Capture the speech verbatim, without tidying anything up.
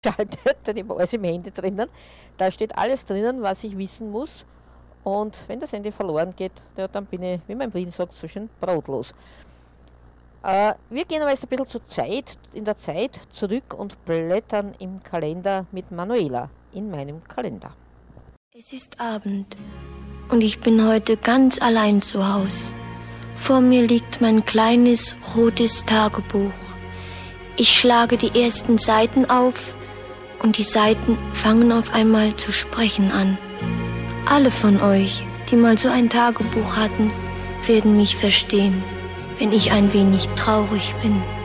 geschaltet, dann habe ich alles im Handy drinnen. Da steht alles drinnen, was ich wissen muss. Und wenn das Handy verloren geht, ja, dann bin ich, wie man in Wien sagt, so schön brotlos. Äh, wir gehen aber jetzt ein bisschen zur Zeit, in der Zeit zurück und blättern im Kalender mit Manuela, in meinem Kalender. Es ist Abend und ich bin heute ganz allein zu Hause. Vor mir liegt mein kleines rotes Tagebuch. Ich schlage die ersten Seiten auf und die Seiten fangen auf einmal zu sprechen an. Alle von euch, die mal so ein Tagebuch hatten, werden mich verstehen, wenn ich ein wenig traurig bin.